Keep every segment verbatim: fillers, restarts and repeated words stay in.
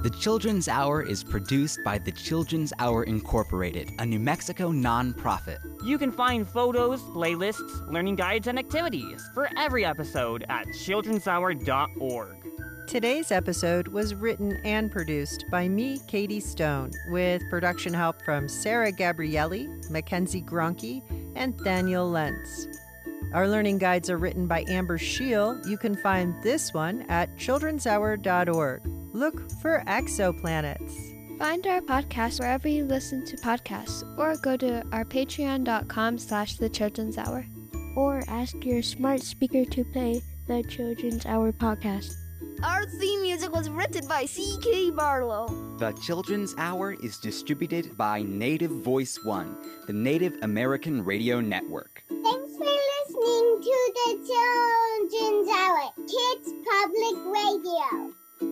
The Children's Hour is produced by the Children's Hour Incorporated, a New Mexico nonprofit. You can find photos, playlists, learning guides, and activities for every episode at children's hour dot org. Today's episode was written and produced by me, Katie Stone, with production help from Sarah Gabrielli, Mackenzie Gronke, and Daniel Lentz. Our learning guides are written by Amber Scheel. You can find this one at children's hour dot org. Look for exoplanets. Find our podcast wherever you listen to podcasts, or go to our patreon dot com slash the Children's Hour. Or ask your smart speaker to play the Children's Hour podcast. Our theme music was written by C K Barlow. The Children's Hour is distributed by Native Voice One, the Native American Radio Network. Thanks for listening to the Children's Hour, Kids Public Radio.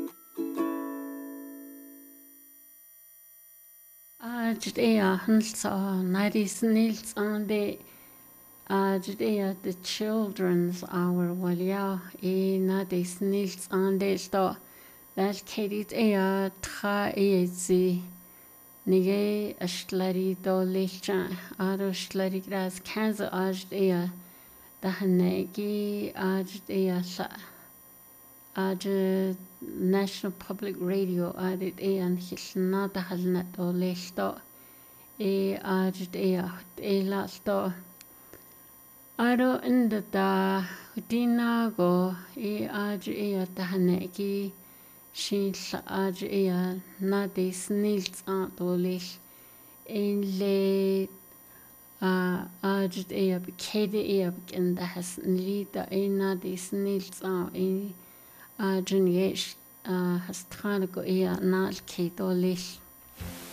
Ajdeya Hansa Nadis Nils Ande Ajdeya the Children's Hour Walia E Nadis Nils Ande Sto Val Kedit Ea Tra Ezi Nige Ashlari Do Licha Arushlari Gras Kanza Ajdeya Dahanegi Ajdeya Sa Aj National Public Radio added a and Hisna the Halnet or Lesto a added a a lasto Aro in the da Hudina go a aj a Tahaneki she aj a Nadi Snils aunt or Lish in late uh aj a Kedi a and the has leader a Nadi Snils aunt in Ajun yesh has trying to go here, not Kate or Lish.